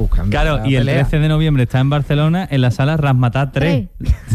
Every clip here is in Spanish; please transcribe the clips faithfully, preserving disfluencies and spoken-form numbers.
buscando. Claro, y el pelea. trece de noviembre está en Barcelona en la sala Razzmatazz tres.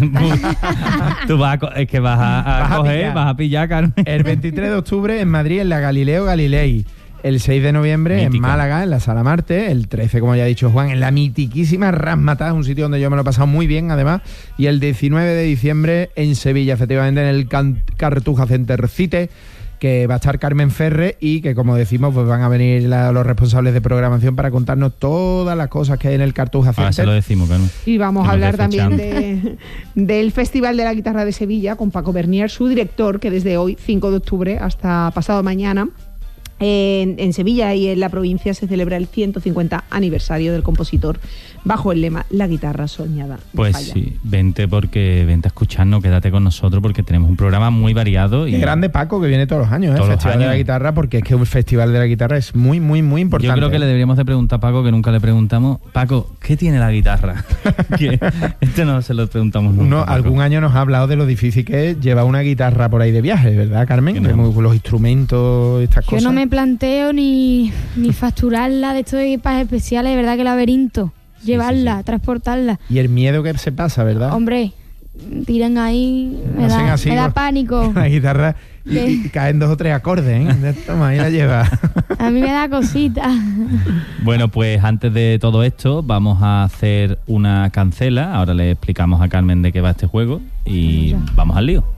Tú vas a, co- es que vas a, a Vas a coger, pillar. vas a pillar, Carmen. El veintitrés de octubre en Madrid, en la Galileo Galilei. El seis de noviembre Mítica. en Málaga, en la Sala Marte. El trece, como ya ha dicho Juan, en la mitiquísima Razzmatazz, un sitio donde yo me lo he pasado muy bien, además. Y el diecinueve de diciembre en Sevilla, efectivamente, en el Can- Cartuja Center Cite, que va a estar Carmen Ferre y que, como decimos, pues van a venir la- los responsables de programación para contarnos todas las cosas que hay en el Cartuja Ahora se Center. lo decimos, Carmen. Y vamos Que a nos hablar dé fecha también de, del Festival de la Guitarra de Sevilla con Paco Bernier, su director, que desde hoy, cinco de octubre, hasta pasado mañana, en, en Sevilla y en la provincia se celebra el ciento cincuenta aniversario del compositor bajo el lema La guitarra soñada. no Pues falla. sí, vente porque vente a escucharnos, quédate con nosotros porque tenemos un programa muy variado. Y Qué grande Paco, que viene todos los años, ¿eh? Todos los Festival de la años. Guitarra, porque es que un Festival de la Guitarra es muy, muy, muy importante. Yo creo que le deberíamos de preguntar a Paco, que nunca le preguntamos. Paco, ¿qué tiene la guitarra? Que este no se lo preguntamos nunca. Uno, Paco. algún año nos ha hablado de lo difícil que es llevar una guitarra por ahí de viaje, ¿verdad, Carmen? Que no. Como los instrumentos, estas Yo cosas. no me planteo ni, ni facturarla de estos equipas especiales, de verdad que laberinto. Llevarla, sí. transportarla. Y el miedo que se pasa, ¿verdad? Hombre, tiran ahí, me Hacen da, así me da con- pánico. La guitarra y, ¿Qué? y caen dos o tres acordes, ¿eh? Toma, ahí la lleva. A mí me da cosita. Bueno, pues antes de todo esto vamos a hacer una cancela. Ahora le explicamos a Carmen de qué va este juego y vamos al lío.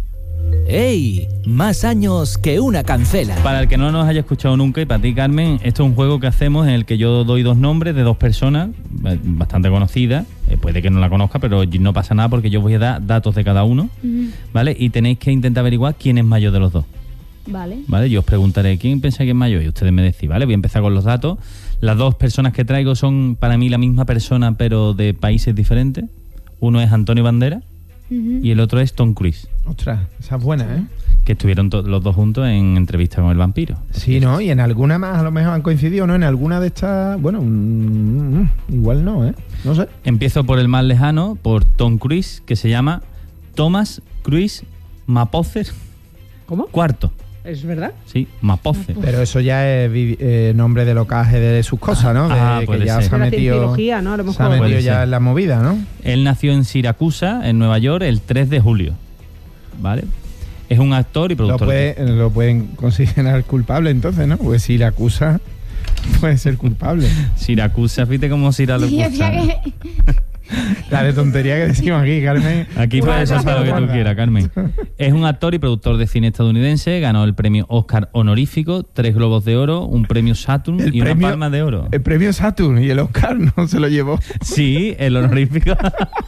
¡Ey! Más años que una cancela. Para el que no nos haya escuchado nunca y para ti, Carmen, esto es un juego que hacemos en el que yo doy dos nombres de dos personas eh, bastante conocidas. Eh, puede que no la conozca, pero no pasa nada porque yo voy a dar datos de cada uno, ¿vale? Y tenéis que intentar averiguar quién es mayor de los dos. Vale. ¿Vale? Yo os preguntaré quién pensáis que es mayor y ustedes me decís, ¿vale? Voy a empezar con los datos. Las dos personas que traigo son para mí la misma persona, pero de países diferentes. Uno es Antonio Banderas y el otro es Tom Cruise, Ostras, esa es buena, ¿eh? que estuvieron to- los dos juntos en Entrevista con el Vampiro. Sí, ¿no? Y en alguna más a lo mejor han coincidido, ¿no? En alguna de estas, bueno, mm, mm, igual no, ¿eh? No sé. Empiezo por el más lejano, por Tom Cruise, que se llama Thomas Cruise Mapother ¿Cómo? cuarto. ¿Es verdad? Sí, Mapother. Pero eso ya es vi- eh, nombre de locaje de sus cosas, ¿no? De, Ah, que puede ya ser. se ha De la metido, cienciología, ¿no? A lo se ha mejor. metido Puede ya ser. en la movida, ¿no? Él nació en Siracusa, en Nueva York, el tres de julio. ¿Vale? Es un actor y Lo, productor. puede, lo pueden considerar culpable entonces, ¿no? Pues si le acusa, puede ser culpable. Siracusa, fíjate cómo Y Siracusa. decía que La de tontería que decimos aquí, Carmen. Aquí Una puedes cosa hacer lo que tú gorda. quieras, Carmen. Es un actor y productor de cine estadounidense, ganó el premio Oscar honorífico, tres Globos de Oro, un premio Saturn El y premio- una Palma de Oro. El premio Saturn y el Oscar no se lo llevó. Sí, el honorífico.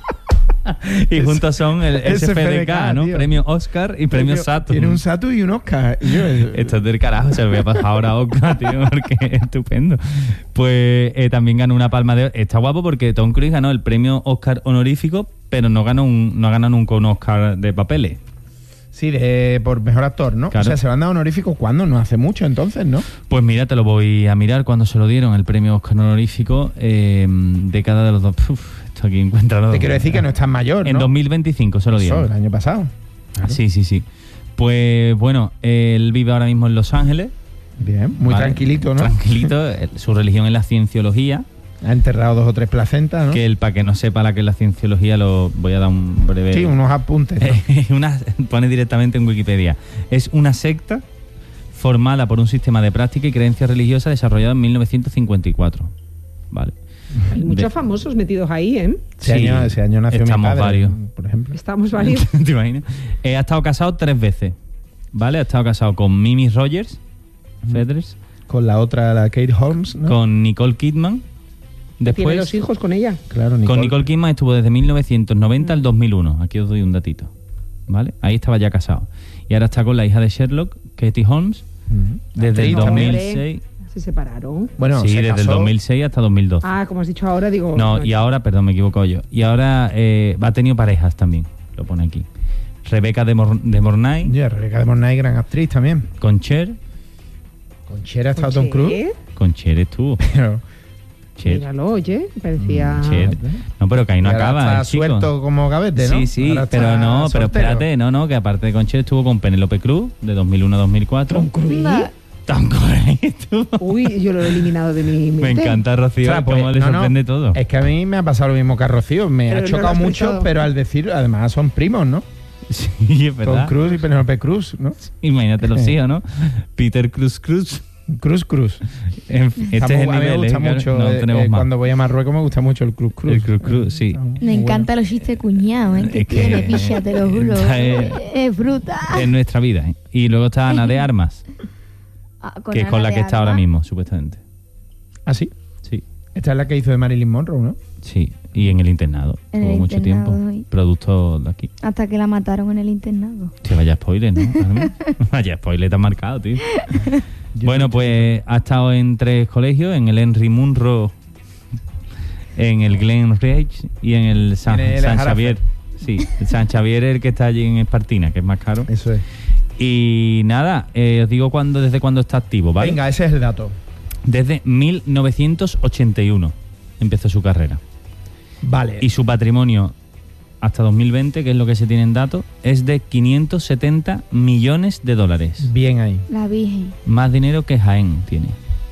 Y juntos son el S F D K, ¿no? tío. Premio Oscar y premio Saturn. Tiene un Saturn y un Oscar. Y yo, Esto es del carajo, se lo voy a pasar ahora a Oscar, tío, porque es estupendo. Pues eh, también ganó una Palma de Oro. Está guapo porque Tom Cruise ganó el premio Oscar honorífico, pero no ganó un, no ganó nunca un Oscar de papeles. Sí, de, por mejor actor, ¿no? Claro. O sea, se lo han dado honorífico cuando, no hace mucho entonces, ¿no? Pues mira, te lo voy a mirar cuando se lo dieron, el premio Oscar honorífico, eh, década de los dos. Uf, esto aquí encuentra. Te quiero decir que no es tan mayor, ¿no? En dos mil veinticinco se lo Eso, dieron. el año pasado. Claro. Sí, sí, sí. Pues bueno, él vive ahora mismo en Los Ángeles. Bien, muy Vale. tranquilito, ¿no? Tranquilito. eh, Su religión es la cienciología. Ha enterrado dos o tres placentas, ¿no? Que el para que no sepa la que es la cienciología, lo voy a dar un breve. Sí, unos apuntes, ¿no? Es una, pone directamente en Wikipedia. Es una secta formada por un sistema de práctica y creencias religiosas desarrollado en mil novecientos cincuenta y cuatro. Vale. Hay muchos De- famosos metidos ahí, ¿eh? Ese, Sí, año, ese año nació mi estamos padre, varios. por ejemplo. Estamos varios. ¿Te imaginas? Eh, ha estado casado tres veces. ¿Vale? Ha estado casado con Mimi Rogers, Feders, Con la otra, la Kate Holmes, ¿no? con Nicole Kidman. Tiene Después, dos hijos con ella. Claro, con Nicole Kidman estuvo desde mil novecientos noventa al dos mil uno. Aquí os doy un datito. ¿Vale? Ahí estaba ya casado. Y ahora está con la hija de Sherlock, Katie Holmes, Ujú. desde el Actriz también. dos mil seis. Se separaron. Bueno, sí, se desde el casó- dos mil seis hasta dos mil doce. Ah, como has dicho ahora, digo... No, y ahora, perdón, me equivoco yo. Y ahora eh, ha tenido parejas también, lo pone aquí. Rebeca de, Mor de Mornay, Ya, Rebeca de Mornay, gran actriz también. con Cher. Con Cher ha estado Con Tom Cruise. Cher. Con Cher estuvo. Pero, Cher. Míralo, oye, parecía... Cher. No, pero que ahí no y ahora acaba está el chico. suelto como gavete, ¿no? Sí, sí, Ahora está pero no, pero soltero. espérate, no, no, que aparte de con Cher estuvo con Penélope Cruz, de dos mil uno a dos mil cuatro. Tom Cruise. Anda. Tom Cruise. Uy, yo lo he eliminado de mi mente. Me encanta Rocío, Ostras, pues, cómo le no, no, sorprende todo. Es que a mí me ha pasado lo mismo que a Rocío. Me Pero ha no chocado lo has mucho, pensado. pero al decir, además son primos, ¿no? Sí, es Tom verdad. Cruise y Penélope Cruz, ¿no? Imagínate los hijos, ¿no? Peter Cruz Cruz. Cruz Cruz. En fin, este Está es muy- el a mí me nivel, gusta ¿eh? Claro, mucho. no eh, tenemos eh, más. cuando voy a Marruecos me gusta mucho el Cruz Cruz. El Cruz Cruz, sí. Está muy Me bueno. encantan los chistes cuñados, ¿eh? Que, Es que- tiene picha, te lo juro. Esta Es, es- brutal. En nuestra vida. ¿eh? Y luego está Ana de Armas, Ah, que es Ana con la de que está ahora Armas. mismo, supuestamente. ¿Ah, sí? Sí, Esta es la que hizo de Marilyn Monroe, ¿no? sí. Y en el internado. En Tuvo el mucho internado, tiempo. sí. Producto de aquí. Hasta que la mataron en el internado. Que vaya spoiler, ¿no? Carmen? Vaya spoiler, te has marcado, tío. Bueno, pues ha estado en tres colegios, en el Henry Munro, en el Glen Ridge y en el San, En el San Jarafe. Xavier. Sí, el San Xavier es el que está allí en Espartina, que es más caro. Eso es. Y nada, eh, os digo cuándo, desde cuándo está activo, ¿vale? Venga, ese es el dato. Desde mil novecientos ochenta y uno empezó su carrera. Vale. Y su patrimonio hasta dos mil veinte, que es lo que se tiene en datos, es de quinientos setenta millones de dólares. Bien ahí. La Virgen. Más dinero que Jaén tiene.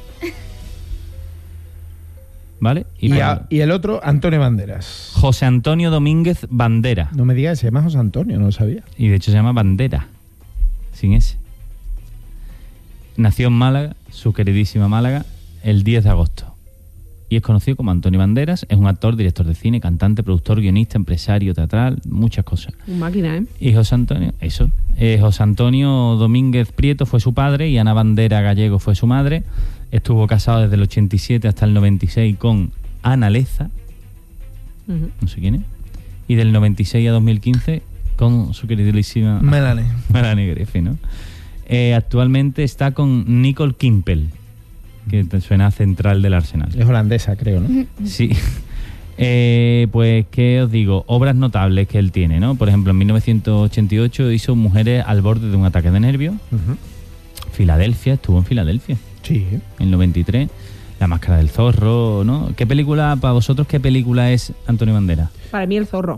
¿Vale? Y, por- a- y el otro, Antonio Banderas. José Antonio Domínguez Bandera. No me digas, se llama José Antonio, no lo sabía. Y de hecho se llama Bandera, sin ese. Nació en Málaga, su queridísima Málaga, el diez de agosto. Y es conocido como Antonio Banderas. Es un actor, director de cine, cantante, productor, guionista, empresario, teatral, muchas cosas. Un máquina, ¿eh? Y José Antonio, eso. Eh, José Antonio Domínguez Prieto fue su padre y Ana Bandera Gallego fue su madre. Estuvo casado desde el ochenta y siete hasta el noventa y seis con Ana Leza, Ujú. no sé quién es. Y del noventa y seis a dos mil quince con su queridísima Melanie. Melanie Griffith, ¿no? Eh, actualmente está con Nicole Kimpel, que te suena a central del Arsenal. Es holandesa, creo, ¿no? Sí. Eh, pues, ¿qué os digo? Obras notables que él tiene, ¿no? Por ejemplo, en mil novecientos ochenta y ocho hizo Mujeres al borde de un ataque de nervios. Ujú. Filadelfia, estuvo en Filadelfia, Sí. en el noventa y tres. La máscara del zorro, ¿no? ¿Qué película, para vosotros, qué película es Antonio Banderas? Para mí el zorro.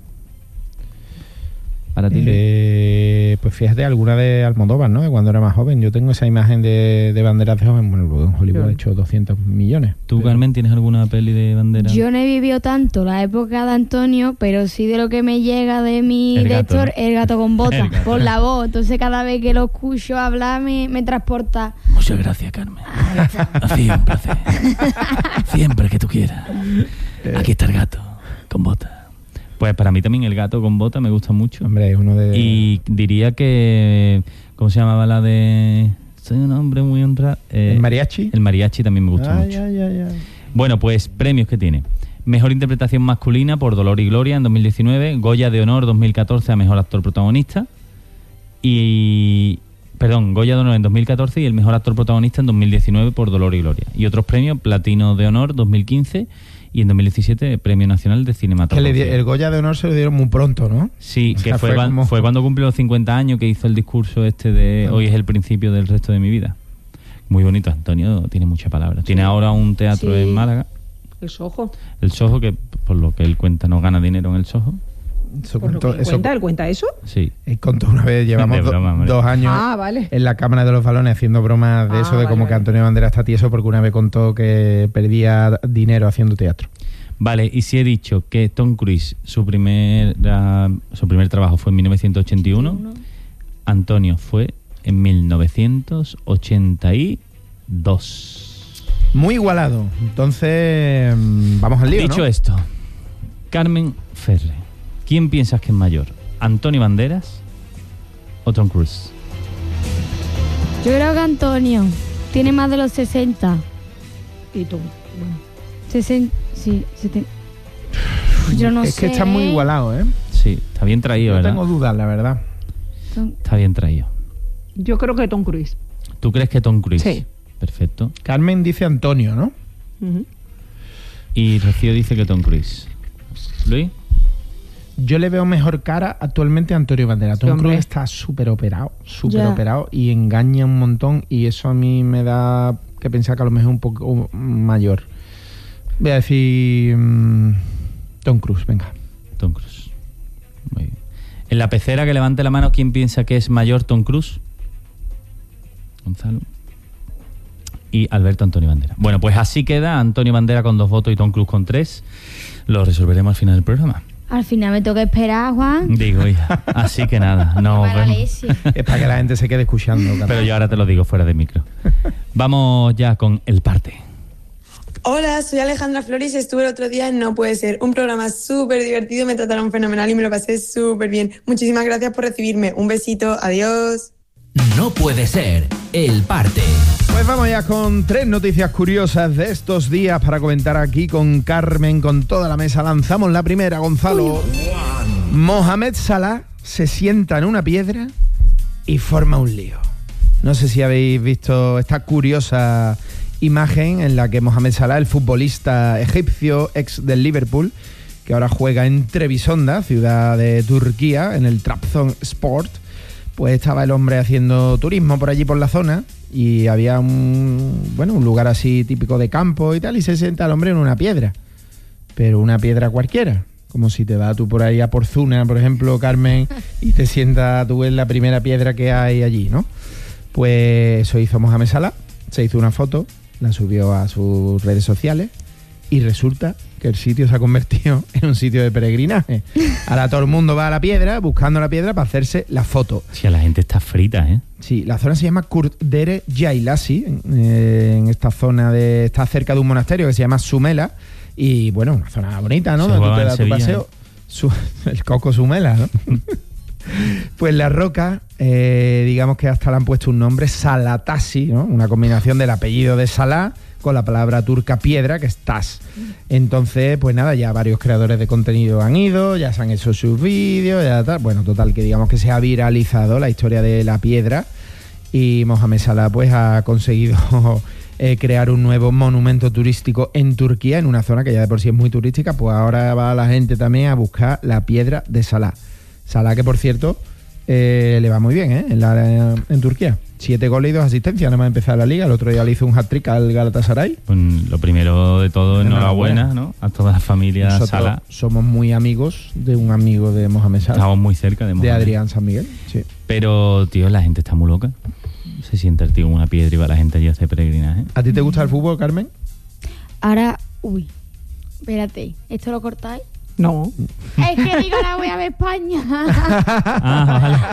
Para ti. Eh, pues fíjate, alguna de Almodóvar, ¿no? De cuando era más joven. Yo tengo esa imagen de, de Banderas de joven. Bueno, luego en Hollywood Claro. ha hecho doscientos millones. ¿Tú, Pero- Carmen, tienes alguna peli de Banderas? Yo no he vivido tanto la época de Antonio, pero sí de lo que me llega de mi El gato, director, ¿no? el gato con El botas, gato. por la voz. Entonces cada vez que lo escucho hablar me, me transporta. Muchas gracias, Carmen. Siempre, un placer. Siempre que tú quieras. Aquí está el gato, con bota. Pues para mí también el gato con bota me gusta mucho. Hombre, es uno de... Y diría que... ¿Cómo se llamaba la de...? Soy un hombre muy honrado. Eh, ¿El mariachi? El mariachi también me gusta Ay, mucho. ay, ay, ay. Bueno, pues premios que tiene. Mejor interpretación masculina por Dolor y Gloria en dos mil diecinueve. Goya de Honor dos mil catorce a Mejor Actor Protagonista. Y... Perdón, Goya de Honor en dos mil catorce y el Mejor Actor Protagonista en dos mil diecinueve por Dolor y Gloria. Y otros premios, Platino de Honor dos mil quince y en dos mil diecisiete Premio Nacional de Que le Cinematografía. di- el Goya de Honor se lo dieron muy pronto, ¿no? Sí, O que sea, fue, fue cuan- como- fue cuando cumplió los cincuenta años que hizo el discurso este de hoy es el principio del resto de mi vida. Muy bonito, Antonio tiene muchas palabras. Tiene ahora un teatro Sí. en Málaga, El Soho. el Soho, que por lo que él cuenta no gana dinero en el Soho. Eso Por lo contó, que él eso, cuenta, ¿él cuenta eso? Sí. él contó una vez, llevamos De do- broma, hombre. dos años Ah, vale. en la Cámara de los Balones haciendo bromas de Ah, eso, de vale, como que vale. Antonio Banderas está tieso porque una vez contó que perdía dinero haciendo teatro. Vale, y si he dicho que Tom Cruise, su primer, ah, su primer trabajo fue en mil novecientos ochenta y uno, Antonio fue en mil novecientos ochenta y dos. Muy igualado. Entonces, mm, vamos al lío, Dicho ¿no? esto, Carmen Ferre, ¿quién piensas que es mayor? ¿Antonio Banderas o Tom Cruise? Yo creo que Antonio tiene más de los sesenta. Y tú. sesenta, sí, setenta. Yo no es sé. que está muy igualado, ¿eh? Sí, está bien traído, Yo ¿verdad? tengo dudas, la verdad. Está bien traído. Yo creo que Tom Cruise. ¿Tú crees que Tom Cruise? Sí. Perfecto. Carmen dice Antonio, ¿no? Ujú. Y Rocío dice que Tom Cruise. ¿Luis? Yo le veo mejor cara actualmente a Antonio Banderas. Sí, Tom hombre. Cruise está súper operado, súper Ya. operado y engaña un montón y eso a mí me da que pensar que a lo mejor es un poco mayor. Voy a decir mm, Tom Cruise, venga. Tom Cruise. Muy bien. En la pecera que levante la mano, ¿quién piensa que es mayor Tom Cruise? Gonzalo. y Alberto Antonio Bandera. Bueno, pues así queda Antonio Bandera con dos votos y Tom Cruise con tres. Lo resolveremos al final del programa. Al final me toca esperar, Juan. Digo, hija, así que nada, no Mala vemos. leche. Es para que la gente se quede escuchando. Carmen. Pero yo ahora te lo digo fuera de micro. Vamos ya con el parte. Hola, soy Alejandra Flores y estuve el otro día en No Puede Ser, un programa súper divertido, me trataron fenomenal y me lo pasé súper bien. Muchísimas gracias por recibirme. Un besito, adiós. No Puede Ser, el parte. Pues vamos ya con tres noticias curiosas de estos días para comentar aquí con Carmen, con toda la mesa. Lanzamos la primera, Gonzalo. Mohamed Salah se sienta en una piedra y forma un lío. No sé si habéis visto esta curiosa imagen en la que Mohamed Salah, el futbolista egipcio, ex del Liverpool, que ahora juega en Trebisonda, ciudad de Turquía, en el Trabzonspor, pues estaba el hombre haciendo turismo por allí por la zona y había un, bueno, un lugar así típico de campo y tal, y se sienta el hombre en una piedra, pero una piedra cualquiera, como si te vas tú por ahí a Porzuna, por ejemplo, Carmen, y te sientas tú en la primera piedra que hay allí, ¿no? Pues eso hizo Mohamed Salah, se hizo una foto, la subió a sus redes sociales y resulta que el sitio se ha convertido en un sitio de peregrinaje. Ahora todo el mundo va a la piedra, buscando la piedra para hacerse la foto. Si a la gente está frita, ¿eh? Sí, la zona se llama Kurdere Yaylasi, eh, en esta zona de, está cerca de un monasterio que se llama Sumela, y bueno, una zona bonita, ¿no? Se Donde tú jugaba te en das tu Sevilla, paseo. Su- el coco Sumela, ¿no? Pues la roca, eh, digamos que hasta le han puesto un nombre, Salatasi, ¿no? Una combinación del apellido de Salah con la palabra turca piedra, que es Tas. Entonces, pues nada, ya varios creadores de contenido han ido, ya se han hecho sus vídeos, ya tal. Bueno, total, que digamos que se ha viralizado la historia de la piedra y Mohamed Salah pues ha conseguido eh, crear un nuevo monumento turístico en Turquía, en una zona que ya de por sí es muy turística, pues ahora va la gente también a buscar la piedra de Salah. Salah, que por cierto, eh, le va muy bien, ¿eh? En, la, en Turquía. Siete goles y dos asistencias, nada más empezar la liga. El otro día le hizo un hat-trick al Galatasaray. Pues lo primero de todo, enhorabuena, Enhorabuena. ¿no? A toda la familia Nosotros Salah. somos muy amigos de un amigo de Mohamed Salah, Estamos muy cerca de de Mohamed. Adrián San Miguel. Sí. Pero, tío, la gente está muy loca. Se siente el tío en una piedra y va la gente allí a hacer peregrinaje. ¿A ti te gusta el fútbol, Carmen? Ahora, uy, espérate, ¿esto lo cortáis? No. Es que digo, ahora voy a ver España. Ah,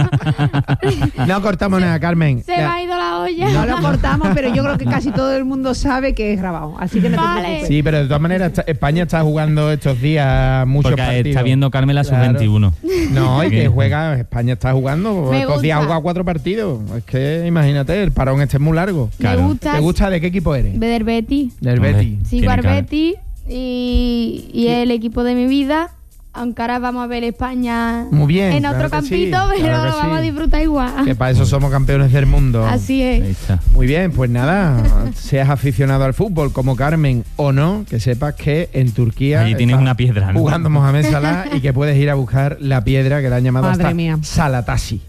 vale. No cortamos nada, Carmen. Se me Ya. ha ido la olla. No lo cortamos, pero yo creo que casi todo el mundo sabe que es grabado. Así que no te Vale. preocupes. Sí, pero de todas maneras está- España está jugando estos días muchos Porque partidos. está viendo Carmen la sub Claro. veintiuno. No, y que juega, España está jugando, Me estos días ha gusta. jugado cuatro partidos. Es que imagínate, el parón este es muy largo. Claro. Me gusta. ¿Te gusta de qué equipo eres? Del Betis. Del Hombre. Betis. Sigo Tiene al cara. Betis y, y es el equipo de mi vida. Aunque ahora vamos a ver España Muy bien, en claro otro que sí, campito, pero claro que lo vamos sí. a disfrutar igual. Que para eso somos campeones del mundo. Así Ahí es. está. Muy bien, pues nada, seas aficionado al fútbol como Carmen o no, que sepas que en Turquía Allí tienes está una piedra, ¿no? jugando Mohamed Salah y que puedes ir a buscar la piedra que le han llamado Madre hasta mía. Salatasi.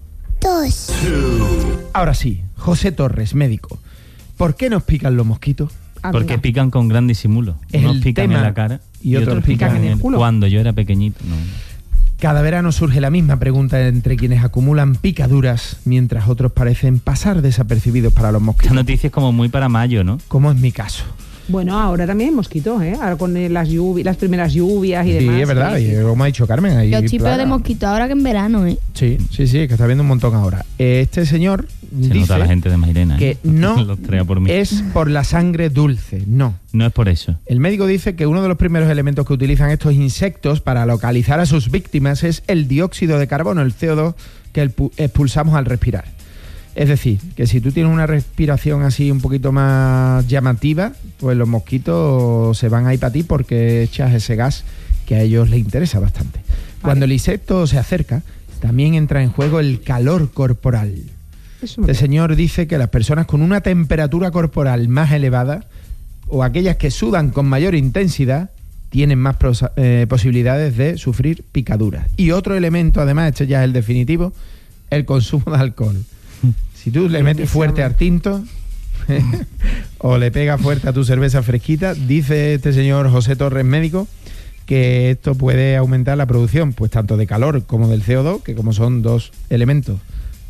Ahora sí, José Torres, médico. ¿Por qué nos pican los mosquitos? Ah, Porque venga. pican con gran disimulo. Es Unos el pican tema. en la cara Y otros pican en el culo. Cuando yo era pequeñito, no. Cada verano surge la misma pregunta entre quienes acumulan picaduras, mientras otros parecen pasar desapercibidos para los Esta mosquitos, noticia es como muy para mayo, ¿no? como es mi caso. Bueno, ahora también hay mosquitos, ¿eh? Ahora con eh, las lluvias, las primeras lluvias y Sí, demás. es verdad, sí, sí. y como ha dicho Carmen, hay Yo estoy peor plaga. de mosquito ahora que en verano, ¿eh? Sí, sí, sí, que está viendo un montón ahora. Este señor Se dice nota la gente de Mairena. que ¿eh? no Los trae por mí. es por la sangre dulce, no. No es por eso. El médico dice que uno de los primeros elementos que utilizan estos insectos para localizar a sus víctimas es el dióxido de carbono, el C O dos, que elpu- expulsamos al respirar. Es decir, que si tú tienes una respiración así un poquito más llamativa, pues los mosquitos se van a ir para ti porque echas ese gas que a ellos les interesa bastante. Cuando el insecto se acerca, también entra en juego el calor corporal. Eso me Este señor dice que las personas con una temperatura corporal más elevada o aquellas que sudan con mayor intensidad tienen más prosa- eh, posibilidades de sufrir picaduras. Y otro elemento, además, este ya es el definitivo, el consumo de alcohol. Si tú le metes fuerte al tinto o le pegas fuerte a tu cerveza fresquita, dice este señor José Torres, médico, que esto puede aumentar la producción, pues tanto de calor como del C O dos, que como son dos elementos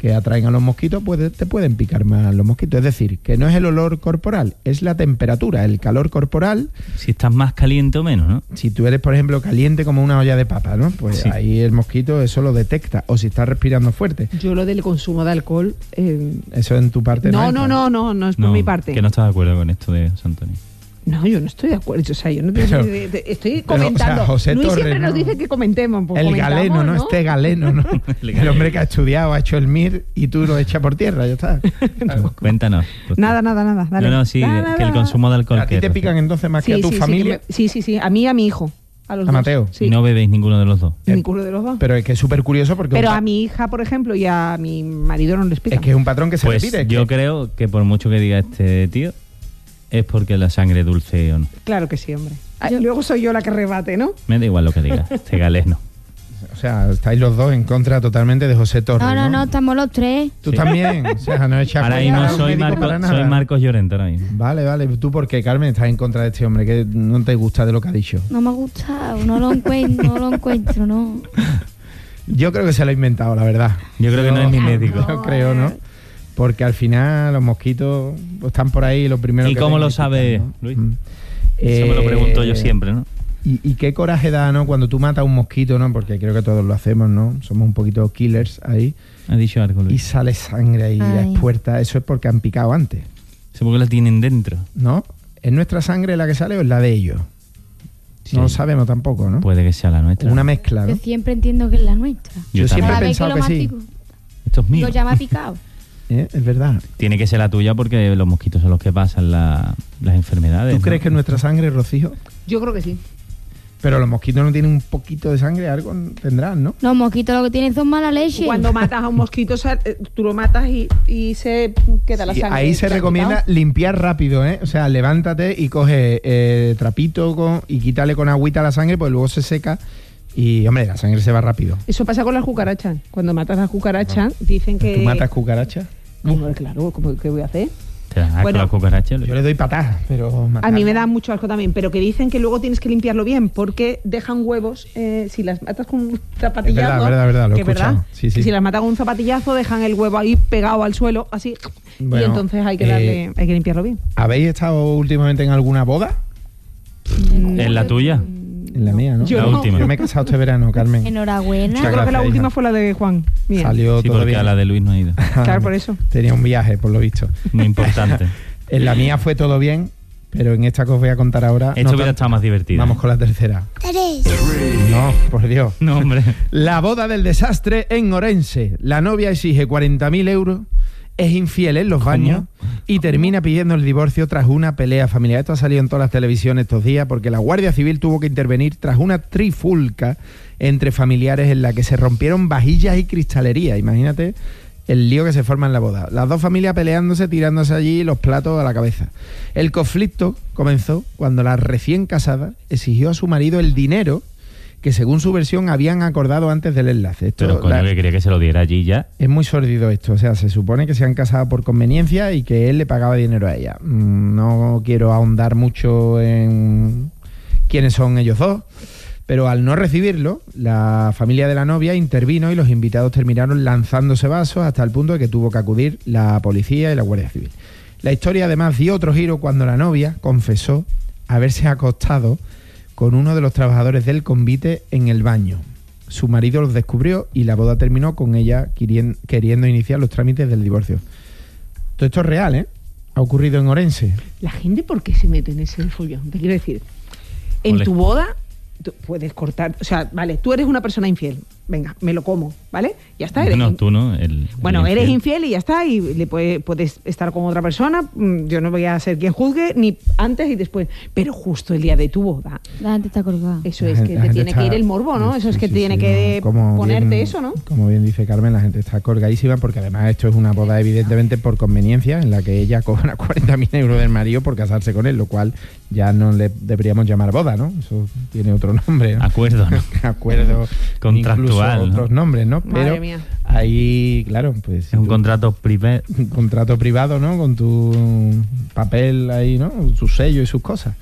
que atraen a los mosquitos, pues te pueden picar más los mosquitos. Es decir, que no es el olor corporal, es la temperatura, el calor corporal. Si estás más caliente o menos, ¿no? Si tú eres, por ejemplo, caliente como una olla de papa, ¿no? Pues Sí. ahí el mosquito eso lo detecta. O si estás respirando fuerte. Yo lo del consumo de alcohol... eh, Eso en tu parte no, entra. no, no, no, no es por No, mi parte. que no estás de acuerdo con esto de José Antonio. No, yo no estoy de acuerdo. O sea, yo no te- Pero- te- te- estoy pero, o sea, comentando. José Luis Torres, siempre nos ¿no? dice que comentemos. Pues El comentamos, galeno, ¿no? Este galeno, ¿no? El El, galeno. hombre que ha estudiado, ha hecho el M I R y tú lo echas por tierra, ya está. Claro. Cuéntanos. pues, Nada, nada, nada. Dale. No, no, sí, Nada, que el nada. consumo de alcohol... ¿A ti que te es, pican entonces más que Sí, a tu sí, sí, familia? que me- sí, sí, sí. A mí y a mi hijo. A los ¿A dos. Mateo? Sí. Y no bebéis ninguno de los dos. Ninguno de los dos. Pero es que es súper curioso porque... Pero un pa- a mi hija, por ejemplo, y a mi marido no les pica. Es que es un patrón que se Pues repite. es yo que- creo que por mucho que diga este tío, es porque la sangre es dulce o no. Claro que sí, hombre. Ah, Yo- Luego soy yo la que rebate, ¿no? Me da igual lo que diga, este galeno. O sea, estáis los dos en contra totalmente de José Torres, No, ¿no? no, no, estamos los tres. Tú Sí. también. O sea, no echas Ahora cuenta mismo a un soy, médico Marco- para nada. soy Marcos Llorente ahora mismo. Vale, vale. ¿Tú por qué, Carmen, estás en contra de este hombre? Que no te gusta de lo que ha dicho. No me ha gustado, no lo encuentro, no lo encuentro, no. Yo creo que se lo ha inventado, la verdad. Yo creo que no es ni médico. Yo creo, ¿no? Porque al final los mosquitos pues, están por ahí lo primero ¿Y que cómo ven lo pican, sabe ¿no? Luis? Mm. Eso me lo Eh, pregunto yo siempre, ¿no? Y, y qué coraje da, ¿no? Cuando tú matas a un mosquito, ¿no? Porque creo que todos lo hacemos, ¿no? Somos un poquito killers ahí. Ha dicho algo, Y Luis. sale sangre ahí a Ay. expuerta. Eso es porque han picado antes, Supongo que la tienen dentro. ¿no? ¿Es nuestra sangre la que sale o es la de ellos? Sí. No lo sabemos tampoco, ¿no? Puede que sea la nuestra. Una mezcla, ¿no? Yo siempre entiendo que es la nuestra. Yo Yo siempre también. he Cada vez que pensado lo que sí. mastico, Esto es mío. digo, ya me ha picado. ¿Eh? Es verdad. Tiene que ser la tuya porque los mosquitos son los que pasan la- las enfermedades. ¿Tú ¿no? crees que es nuestra sangre, Rocío? Yo creo que sí. Pero los mosquitos no tienen un poquito de sangre, algo tendrán, ¿no? Los mosquitos lo que tienen son mala leche. Cuando matas a un mosquito, sal- eh, tú lo matas y, y se queda la Sí, sangre. ahí se que ha recomienda quitado. limpiar rápido, ¿eh? O sea, levántate y coge eh, trapito con, y quítale con agüita la sangre, pues luego se seca y, hombre, la sangre se va rápido. Eso pasa con las cucarachas. Cuando matas a las cucarachas, dicen que... ¿Tú matas cucarachas? Hombre, claro, ¿cómo- ¿qué voy a hacer? Te das asco Bueno, las cucarachas, Luis. Yo le doy patadas, pero... A mí me da mucho asco también, pero que dicen que luego tienes que limpiarlo bien porque dejan huevos eh, si las matas con un zapatillazo. Es verdad, verdad, verdad, lo he que es verdad, escuchado. Sí, sí. que si las matas con un zapatillazo dejan el huevo ahí pegado al suelo, así, Bueno, y entonces hay que eh, darle, hay que limpiarlo bien. ¿Habéis estado últimamente en alguna boda? ¿En la tuya? En la mía, ¿no? Yo La no. última. Yo me he casado este verano, Carmen. Enhorabuena. Yo creo que la gracias, última hija. fue la de Juan. Mía. Salió Sí, todo porque bien. a la de Luis no he ido. Claro, por eso. Tenía un viaje, por lo visto. Muy importante. En la mía fue todo bien, pero en esta que os voy a contar ahora... Esto no hubiera tanto. estado más divertido. Vamos con la tercera. No, por Dios. No, hombre. La boda del desastre en Orense. La novia exige cuarenta mil euros, es infiel en los baños y termina pidiendo el divorcio tras una pelea familiar. Esto ha salido en todas las televisiones estos días porque la Guardia Civil tuvo que intervenir tras una trifulca entre familiares en la que se rompieron vajillas y cristalería. Imagínate el lío que se forma en la boda. Las dos familias peleándose, tirándose allí los platos a la cabeza. El conflicto comenzó cuando la recién casada exigió a su marido el dinero que según su versión habían acordado antes del enlace. Esto, Pero coño, la- que quería que se lo diera allí ya. es muy sórdido esto, o sea, se supone que se han casado por conveniencia y que él le pagaba dinero a ella. Mm, No quiero ahondar mucho en quiénes son ellos dos, pero al no recibirlo, la familia de la novia intervino y los invitados terminaron lanzándose vasos hasta el punto de que tuvo que acudir la policía y la Guardia Civil. La historia además dio otro giro cuando la novia confesó haberse acostado con uno de los trabajadores del convite en el baño. Su marido los descubrió y la boda terminó con ella querien- queriendo iniciar los trámites del divorcio. Todo esto es real, ¿eh? Ha ocurrido en Orense. La gente, ¿por qué se mete en ese follón? Te quiero decir, en Ole. tu boda tú puedes cortar, o sea, vale, tú eres una persona infiel, venga, me lo como, ¿vale? Ya está. Eres No, in- tú no. El, Bueno, el eres infiel y ya está, y le puede- puedes estar con otra persona, mm, yo no voy a ser quien juzgue, ni antes y después, pero justo el día de tu boda, La gente está colgada. eso La es gente- que la te gente tiene está- que ir el morbo, ¿no? Eso es Sí, que sí, tiene sí, que no, como ponerte bien- eso, ¿no? Como bien dice Carmen, la gente está colgadísima porque además esto es una boda evidentemente por conveniencia en la que ella cobra cuarenta mil euros del marido por casarse con él, lo cual ya no le deberíamos llamar boda, ¿no? Eso tiene otro nombre, ¿no? Acuerdo, ¿no? Acuerdo Contractual, incluso ¿no? otros nombres, ¿no? Madre Pero mía. ahí, claro, pues Es un tú- contrato privé. un contrato privado, ¿no? Con tu papel ahí, ¿no? Su sello y sus cosas.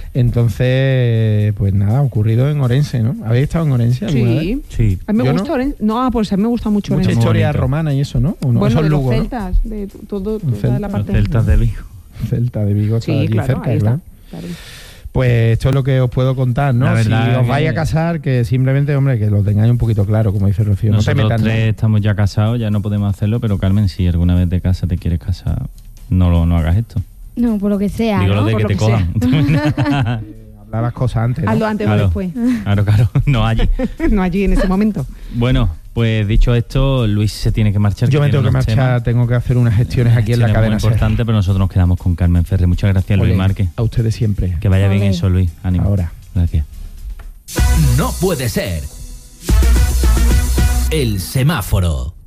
Entonces, pues nada, ocurrido en Orense, ¿no? ¿Habéis estado en Orense alguna vez? Sí. Sí. A mí me Yo gusta no. Orense. No, pues a mí me gusta mucho Mucha Orense. historia bonito. romana y eso, ¿no? ¿O no? Bueno, Eso es de los Lugo, ¿no? celtas, de todo, toda Celta. la Los parte celtas de Vigo. Celta de Vigo está Sí, allí claro, cerca, ahí está. ¿verdad? Claro. Pues esto es lo que os puedo contar, ¿no? La verdad Si os que- vais a casar, que simplemente, hombre, que lo tengáis un poquito claro, como dice Rocío. No te Nosotros metas tres nada. estamos ya casados, ya no podemos hacerlo, pero Carmen, si alguna vez de casa te quieres casar, no lo no hagas esto. No, por lo que sea, Digo ¿no? lo de Por que lo te que cojan. Hablar las cosas antes, ¿no? Hazlo antes Claro. o después. Claro, claro, no allí. No allí en ese momento. Bueno, pues dicho esto, Luis se tiene que marchar. Yo me tiene tengo que unos marchar, temas. tengo que hacer unas gestiones aquí en la Gestiones cadena muy SER. importante, pero nosotros nos quedamos con Carmen Ferre. Muchas gracias, Luis Ole, Márquez. a ustedes siempre. Que vaya bien Ole. eso, Luis. Ánimo. Ahora. Gracias. No puede ser. El semáforo.